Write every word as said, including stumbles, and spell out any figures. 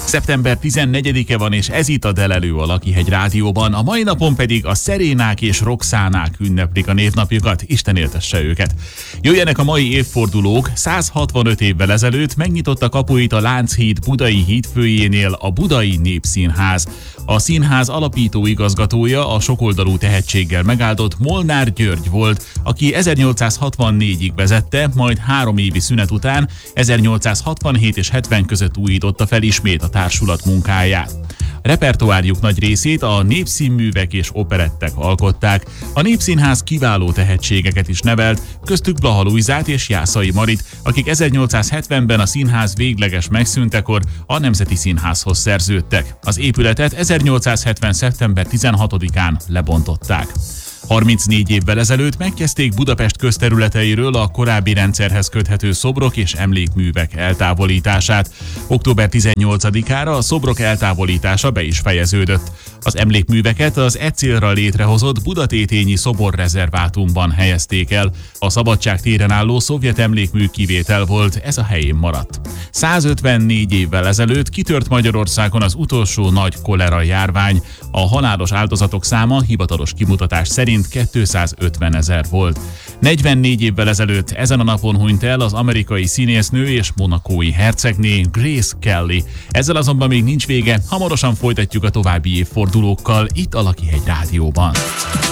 szeptember tizennegyedike van, és ez itt a Delelő a Lakihegy Rádióban. A mai napon pedig a Szerénák és Roxánák ünneplik a névnapjukat, Isten éltesse őket. Jöjjenek a mai évfordulók. száz hatvanöt évvel ezelőtt megnyitott kapuit a Lánchíd budai hídfőjénél a Budai Népszínház. A színház alapító igazgatója a sokoldalú tehetséggel megáldott Molnár György volt, aki ezernyolcszázhatvannégyig vezette, majd három évi szünet után ezernyolcszázhatvanhét és hetven között újította fel ismét a társulat munkáját. Repertoárjuk nagy részét a népszínművek és operettek alkották. A Népszínház kiváló tehetségeket is nevelt, köztük Blaha Lujzát és Jászai Marit, akik ezernyolcszázhetvenben a színház végleges megszűntekor a Nemzeti Színházhoz szerződtek. Az épületet ezernyolcszázhetven. szeptember tizenhatodikán lebontották. harmincnégy évvel ezelőtt megkezdték Budapest közterületeiről a korábbi rendszerhez köthető szobrok és emlékművek eltávolítását. október tizennyolcadikára a szobrok eltávolítása be is fejeződött. Az emlékműveket az e célra létrehozott Budatétényi szoborrezervátumban helyezték el. A Szabadság téren álló szovjet emlékmű kivétel volt, ez a helyén maradt. százötvennégy évvel ezelőtt kitört Magyarországon az utolsó nagy kolera járvány. A halálos áldozatok száma hivatalos kimutatás szerint kétszázötvenezer volt. negyvennégy évvel ezelőtt ezen a napon hunyt el az amerikai színésznő és monacói hercegné Grace Kelly. Ezzel azonban még nincs vége, hamarosan folytatjuk a további évfordulókkal itt a Lakihegy Rádióban.